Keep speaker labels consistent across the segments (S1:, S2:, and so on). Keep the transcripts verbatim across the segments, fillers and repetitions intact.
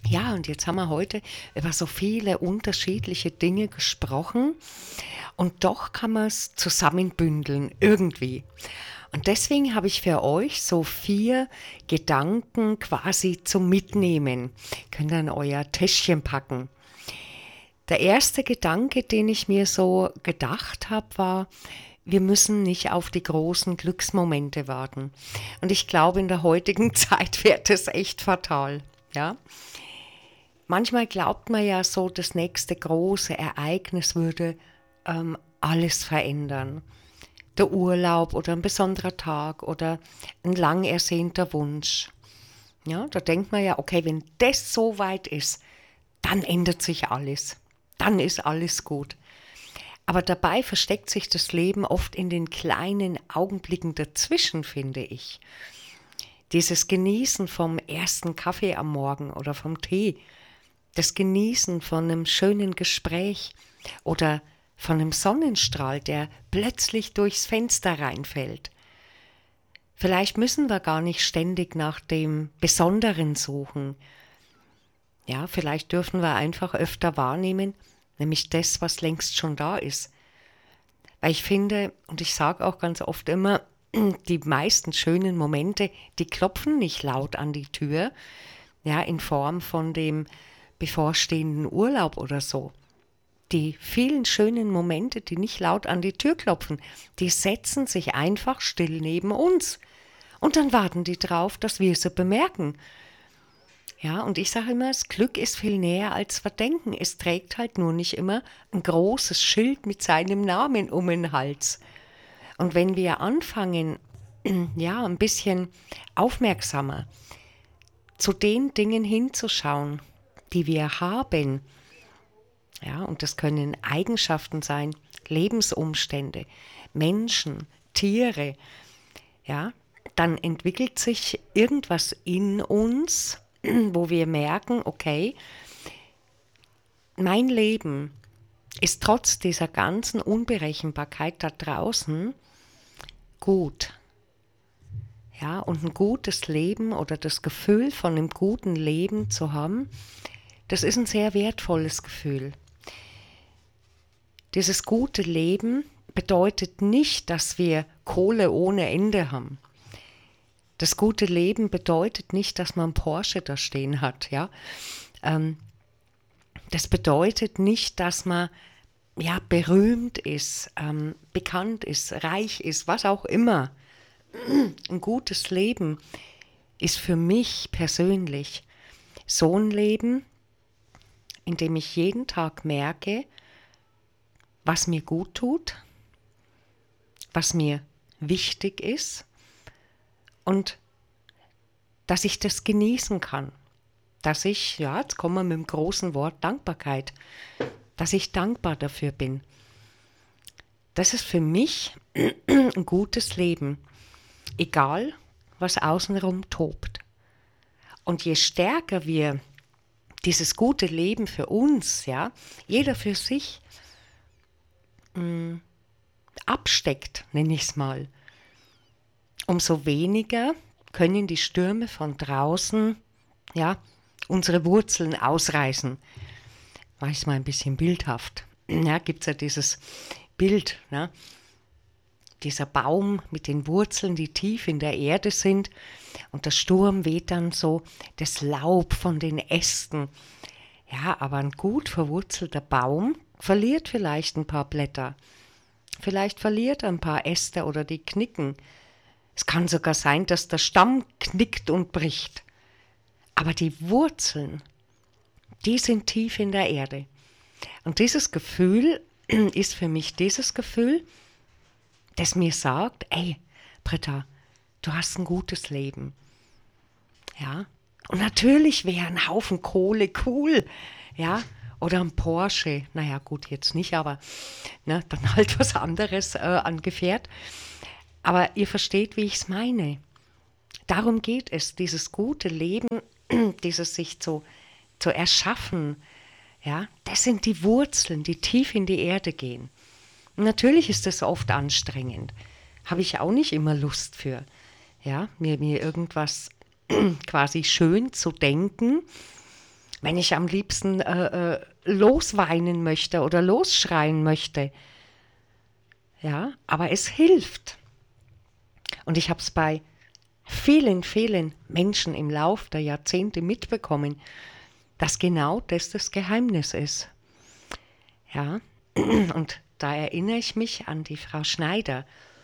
S1: Ja, und jetzt haben wir heute über so viele unterschiedliche Dinge gesprochen und doch kann man es zusammenbündeln irgendwie. Und deswegen habe ich für euch so vier Gedanken quasi zum Mitnehmen. Könnt ihr in euer Täschchen packen. Der erste Gedanke, den ich mir so gedacht habe, war, wir müssen nicht auf die großen Glücksmomente warten. Und ich glaube, in der heutigen Zeit wird es echt fatal. Ja? Manchmal glaubt man ja so, das nächste große Ereignis würde ähm, alles verändern. Der Urlaub oder ein besonderer Tag oder ein lang ersehnter Wunsch. Ja, da denkt man ja, okay, wenn das so weit ist, dann ändert sich alles. Dann ist alles gut. Aber dabei versteckt sich das Leben oft in den kleinen Augenblicken dazwischen, finde ich. Dieses Genießen vom ersten Kaffee am Morgen oder vom Tee, das Genießen von einem schönen Gespräch oder von einem Sonnenstrahl, der plötzlich durchs Fenster reinfällt. Vielleicht müssen wir gar nicht ständig nach dem Besonderen suchen. Ja, vielleicht dürfen wir einfach öfter wahrnehmen, nämlich das, was längst schon da ist. Weil ich finde, und ich sage auch ganz oft immer, die meisten schönen Momente, die klopfen nicht laut an die Tür, ja, in Form von dem bevorstehenden Urlaub oder so. Die vielen schönen Momente, die nicht laut an die Tür klopfen, die setzen sich einfach still neben uns. Und dann warten die drauf, dass wir sie bemerken. Ja, und ich sage immer, das Glück ist viel näher als wir denken. Es trägt halt nur nicht immer ein großes Schild mit seinem Namen um den Hals. Und wenn wir anfangen, ja, ein bisschen aufmerksamer zu den Dingen hinzuschauen, die wir haben, ja, und das können Eigenschaften sein, Lebensumstände, Menschen, Tiere, ja, dann entwickelt sich irgendwas in uns, wo wir merken, okay, mein Leben ist trotz dieser ganzen Unberechenbarkeit da draußen gut. Ja, und ein gutes Leben oder das Gefühl von einem guten Leben zu haben, das ist ein sehr wertvolles Gefühl. Dieses gute Leben bedeutet nicht, dass wir Kohle ohne Ende haben. Das gute Leben bedeutet nicht, dass man Porsche da stehen hat. Ja? Ähm, das bedeutet nicht, dass man ja, berühmt ist, ähm, bekannt ist, reich ist, was auch immer. Ein gutes Leben ist für mich persönlich so ein Leben, in dem ich jeden Tag merke, was mir gut tut, was mir wichtig ist und dass ich das genießen kann. Dass ich, ja, jetzt kommen wir mit dem großen Wort Dankbarkeit, dass ich dankbar dafür bin. Das ist für mich ein gutes Leben, egal was außenrum tobt. Und je stärker wir dieses gute Leben für uns, ja, jeder für sich mh, absteckt, nenne ich es mal, umso weniger können die Stürme von draußen, ja, unsere Wurzeln ausreißen. Mach ich mal ein bisschen bildhaft. Ja, gibt es ja dieses Bild, ne? Dieser Baum mit den Wurzeln, die tief in der Erde sind, und der Sturm weht dann so das Laub von den Ästen. Ja, aber ein gut verwurzelter Baum verliert vielleicht ein paar Blätter. Vielleicht verliert er ein paar Äste oder die knicken. Es kann sogar sein, dass der Stamm knickt und bricht. Aber die Wurzeln, die sind tief in der Erde. Und dieses Gefühl ist für mich dieses Gefühl, das mir sagt, ey, Britta, du hast ein gutes Leben. Ja, und natürlich wäre ein Haufen Kohle cool, ja, oder ein Porsche, naja gut, jetzt nicht, aber ne, dann halt was anderes äh, an Gefährt. Aber ihr versteht, wie ich es meine. Darum geht es, dieses gute Leben, dieses sich zu, zu erschaffen, ja, das sind die Wurzeln, die tief in die Erde gehen. Und natürlich ist das oft anstrengend. Habe ich auch nicht immer Lust für, ja, mir, mir irgendwas quasi schön zu denken. wenn ich am liebsten äh, äh, losweinen möchte oder losschreien möchte. Ja, aber es hilft. Und ich habe es bei vielen, vielen Menschen im Lauf der Jahrzehnte mitbekommen, dass genau das das Geheimnis ist. Ja, und da erinnere ich mich an die Frau Schneider.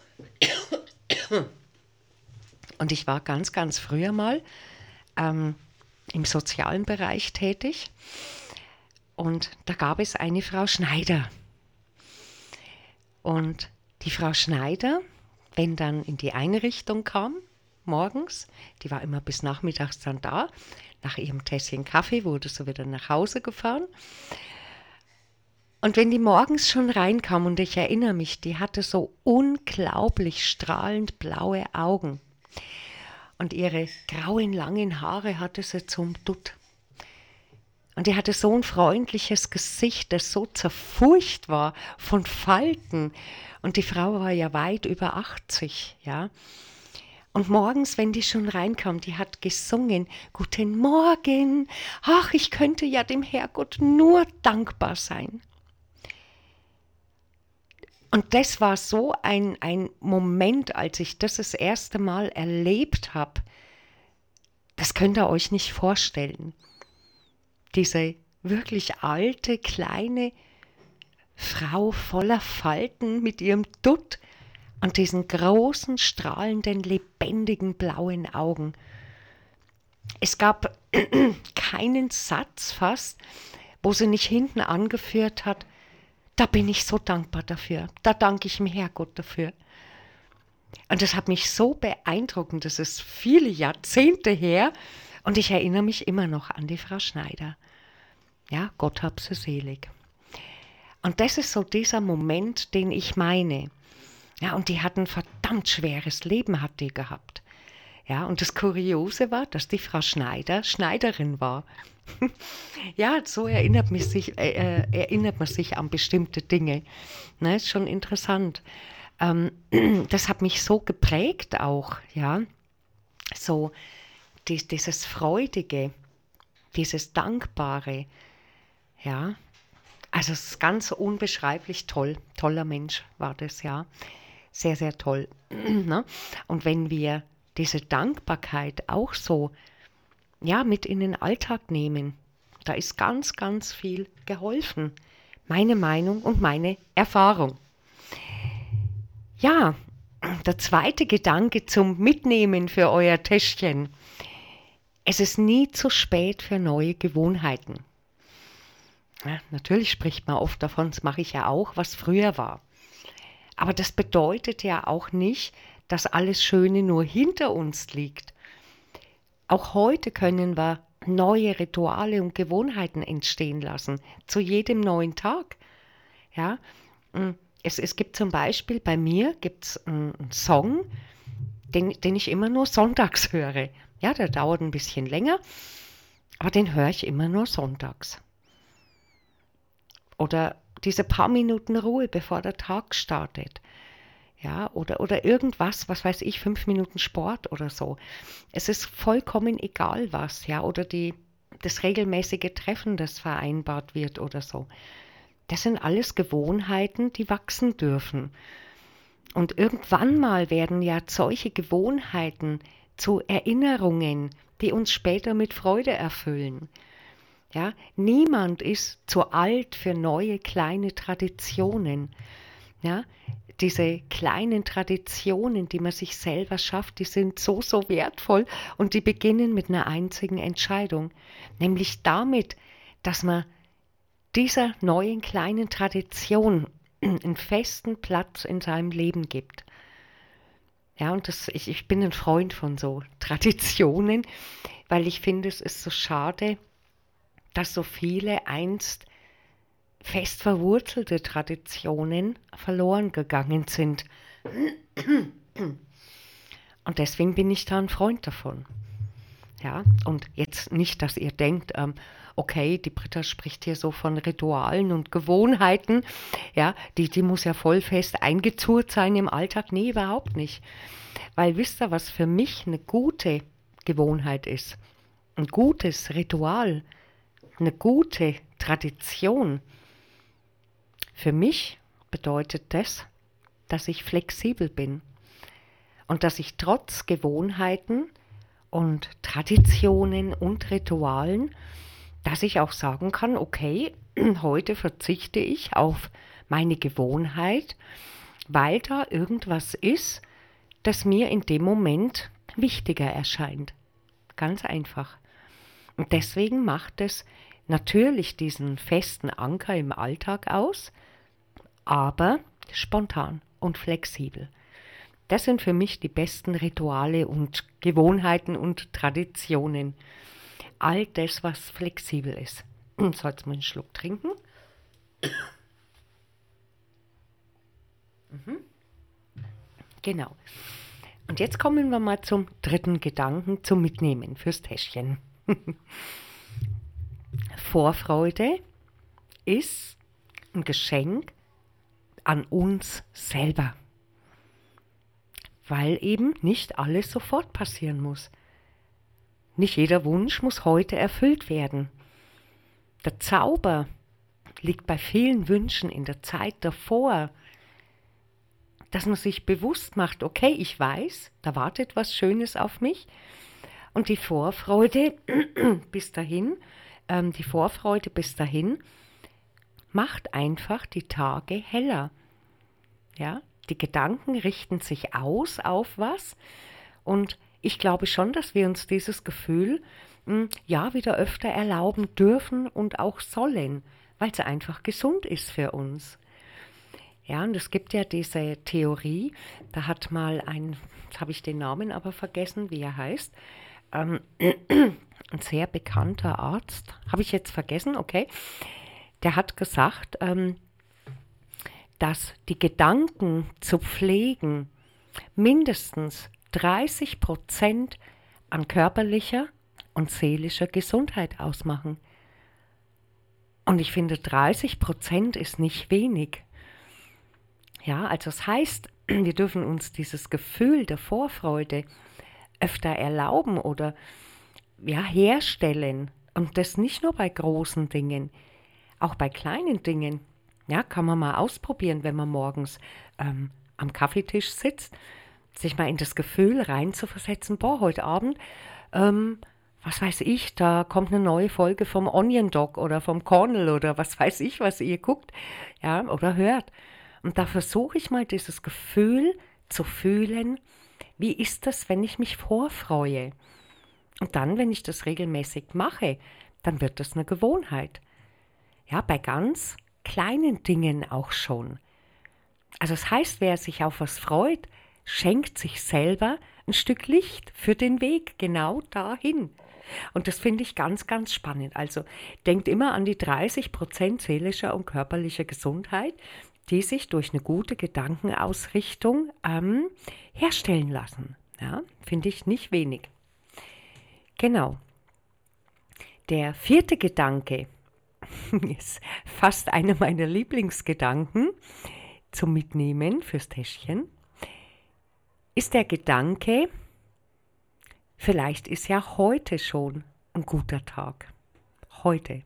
S1: Und ich war ganz, ganz früher mal ähm, im sozialen Bereich tätig. Und da gab es eine Frau Schneider. Und die Frau Schneider, wenn dann in die Einrichtung kam, morgens, die war immer bis nachmittags dann da, nach ihrem Tässchen Kaffee wurde sie wieder nach Hause gefahren. Und wenn die morgens schon reinkam, und ich erinnere mich, die hatte so unglaublich strahlend blaue Augen. Und ihre grauen, langen Haare hatte sie zum Dutt. Und die hatte so ein freundliches Gesicht, das so zerfurcht war von Falten. Und die Frau war ja weit über achtzig, ja. Und morgens, wenn die schon reinkam, die hat gesungen, Guten Morgen, ach, ich könnte ja dem Herrgott nur dankbar sein. Und das war so ein, ein Moment, als ich das das erste Mal erlebt habe. Das könnt ihr euch nicht vorstellen. Diese wirklich alte, kleine Frau voller Falten mit ihrem Dutt und diesen großen, strahlenden, lebendigen blauen Augen. Es gab keinen Satz fast, wo sie nicht hinten angeführt hat, da bin ich so dankbar dafür, da danke ich dem Herrgott dafür. Und das hat mich so beeindruckt, das ist viele Jahrzehnte her und ich erinnere mich immer noch an die Frau Schneider. Ja, Gott hab sie selig. Und das ist so dieser Moment, den ich meine. Ja, und die hat ein verdammt schweres Leben, hat die gehabt. Ja, und das Kuriose war, dass die Frau Schneider Schneiderin war. Ja, so erinnert man sich, äh, erinnert man sich an bestimmte Dinge. Ne, ist schon interessant. Ähm, das hat mich so geprägt auch, ja. So die, dieses Freudige, dieses Dankbare, ja. Also es ist ganz unbeschreiblich toll. Toller Mensch war das, ja. Sehr, sehr toll. Ne? Und wenn wir diese Dankbarkeit auch so ja, mit in den Alltag nehmen, da ist ganz, ganz viel geholfen. Meine Meinung und meine Erfahrung. Ja, der zweite Gedanke zum Mitnehmen für euer Täschchen. Es ist nie zu spät für neue Gewohnheiten. Ja, natürlich spricht man oft davon, das mache ich ja auch, was früher war. Aber das bedeutet ja auch nicht, dass alles Schöne nur hinter uns liegt. Auch heute können wir neue Rituale und Gewohnheiten entstehen lassen, zu jedem neuen Tag. Ja, es, es gibt zum Beispiel, bei mir gibt's einen Song, den, den ich immer nur sonntags höre. Ja, der dauert ein bisschen länger, aber den höre ich immer nur sonntags. Oder diese paar Minuten Ruhe, bevor der Tag startet. Ja, oder, oder irgendwas, was weiß ich, fünf Minuten Sport oder so. Es ist vollkommen egal was, ja, oder die, das regelmäßige Treffen, das vereinbart wird oder so. Das sind alles Gewohnheiten, die wachsen dürfen. Und irgendwann mal werden ja solche Gewohnheiten zu Erinnerungen, die uns später mit Freude erfüllen. Ja, niemand ist zu alt für neue kleine Traditionen. Ja, diese kleinen Traditionen, die man sich selber schafft, die sind so, so wertvoll und die beginnen mit einer einzigen Entscheidung, nämlich damit, dass man dieser neuen kleinen Tradition einen festen Platz in seinem Leben gibt. Ja, und das, ich, ich bin ein Freund von so Traditionen, weil ich finde, es ist so schade, dass so viele einst fest verwurzelte Traditionen verloren gegangen sind. Und deswegen bin ich da ein Freund davon. Ja, und jetzt nicht, dass ihr denkt, ähm, okay, die Britta spricht hier so von Ritualen und Gewohnheiten, ja, die, die muss ja voll fest eingezurrt sein im Alltag. Nee, überhaupt nicht. Weil wisst ihr, was für mich eine gute Gewohnheit ist? Ein gutes Ritual. eine gute Tradition, für mich bedeutet das, dass ich flexibel bin und dass ich trotz Gewohnheiten und Traditionen und Ritualen, dass ich auch sagen kann, okay, heute verzichte ich auf meine Gewohnheit, weil da irgendwas ist, das mir in dem Moment wichtiger erscheint. Ganz einfach. Und deswegen macht es natürlich diesen festen Anker im Alltag aus, aber spontan und flexibel. Das sind für mich die besten Rituale und Gewohnheiten und Traditionen. All das, was flexibel ist. So, jetzt mal einen Schluck trinken. Mhm. Genau. Und jetzt kommen wir mal zum dritten Gedanken, zum Mitnehmen fürs Täschchen. Vorfreude ist ein Geschenk an uns selber, weil eben nicht alles sofort passieren muss. Nicht jeder Wunsch muss heute erfüllt werden. Der Zauber liegt bei vielen Wünschen in der Zeit davor, dass man sich bewusst macht, okay, ich weiß, da wartet was Schönes auf mich. Und die Vorfreude bis dahin, ähm, die Vorfreude bis dahin macht einfach die Tage heller. Ja, die Gedanken richten sich aus auf was und ich glaube schon, dass wir uns dieses Gefühl mh, ja wieder öfter erlauben dürfen und auch sollen, weil es einfach gesund ist für uns. Ja, und es gibt ja diese Theorie, da hat mal ein, jetzt habe ich den Namen aber vergessen, wie er heißt, ähm, ein sehr bekannter Arzt, habe ich jetzt vergessen, okay, der hat gesagt, ähm, dass die Gedanken zu pflegen mindestens dreißig Prozent an körperlicher und seelischer Gesundheit ausmachen. Und ich finde, dreißig Prozent ist nicht wenig. Ja, also das heißt, wir dürfen uns dieses Gefühl der Vorfreude öfter erlauben oder ja, herstellen. Und das nicht nur bei großen Dingen, auch bei kleinen Dingen. Ja, kann man mal ausprobieren, wenn man morgens ähm, am Kaffeetisch sitzt, sich mal in das Gefühl reinzuversetzen, boah, heute Abend, ähm, was weiß ich, da kommt eine neue Folge vom Onion Dog oder vom Cornel oder was weiß ich, was ihr guckt, ja, oder hört. Und da versuche ich mal dieses Gefühl zu fühlen, wie ist das, wenn ich mich vorfreue? Und dann, wenn ich das regelmäßig mache, dann wird das eine Gewohnheit. Ja, bei ganz kleinen Dingen auch schon. Also das heißt, wer sich auf was freut, schenkt sich selber ein Stück Licht für den Weg genau dahin. Und das finde ich ganz, ganz spannend. Also denkt immer an die dreißig Prozent seelischer und körperlicher Gesundheit, die sich durch eine gute Gedankenausrichtung ähm, herstellen lassen. Ja, finde ich nicht wenig. Genau. Der vierte Gedanke ist fast einer meiner Lieblingsgedanken zum Mitnehmen fürs Täschchen, ist der Gedanke, vielleicht ist ja heute schon ein guter Tag. Heute.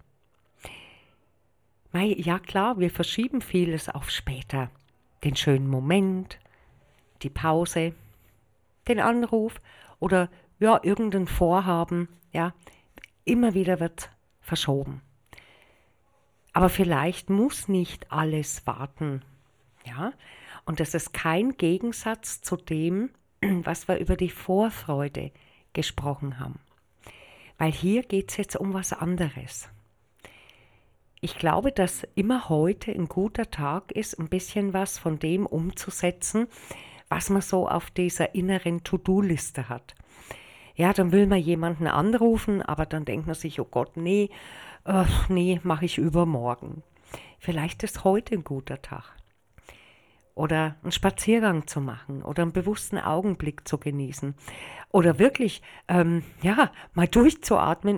S1: Ja klar, wir verschieben vieles auf später. Den schönen Moment, die Pause, den Anruf oder ja, irgendein Vorhaben. Ja, immer wieder wird verschoben. Aber vielleicht muss nicht alles warten. Ja, und das ist kein Gegensatz zu dem, was wir über die Vorfreude gesprochen haben. Weil hier geht es jetzt um was anderes. Ich glaube, dass immer heute ein guter Tag ist, ein bisschen was von dem umzusetzen, was man so auf dieser inneren To-Do-Liste hat. Ja, dann will man jemanden anrufen, aber dann denkt man sich, oh Gott, nee, äh, nee, mache ich übermorgen. Vielleicht ist heute ein guter Tag. Oder einen Spaziergang zu machen oder einen bewussten Augenblick zu genießen. Oder wirklich, ähm, ja, mal durchzuatmen